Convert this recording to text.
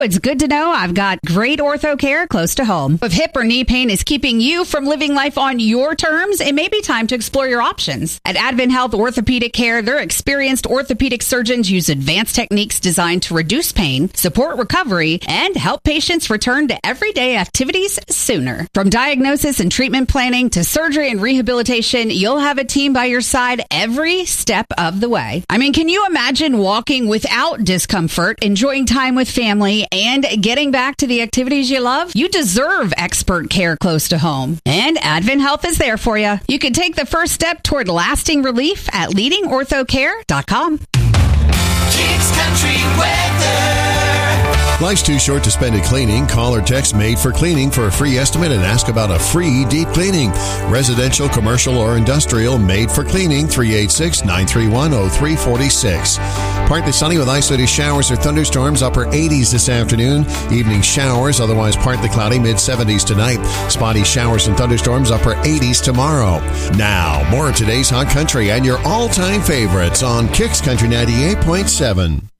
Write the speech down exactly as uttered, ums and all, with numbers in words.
It's good to know I've got great ortho care close to home. If hip or knee pain is keeping you from living life on your terms, it may be time to explore your options. At Advent Health Orthopedic Care, their experienced orthopedic surgeons use advanced techniques designed to reduce pain, support recovery, and help patients return to everyday activities sooner. From diagnosis and treatment planning to surgery and rehabilitation, you'll have a team by your side every step of the way. I mean, can you imagine walking without discomfort, enjoying time with family, and getting back to the activities you love? You deserve expert care close to home. And Advent Health is there for you. You can take the first step toward lasting relief at leading ortho care dot com. Kicks Country Weather. Life's too short to spend it cleaning. Call or text Made for Cleaning for a free estimate and ask about a free deep cleaning. Residential, commercial, or industrial, Made for Cleaning, three eight six, nine three one, oh three four six. Partly sunny with isolated showers or thunderstorms, upper eighties this afternoon. Evening showers, otherwise partly cloudy, mid seventies tonight. Spotty showers and thunderstorms, upper eighties tomorrow. Now, more of today's Hot Country and your all-time favorites on Kicks Country ninety-eight point seven.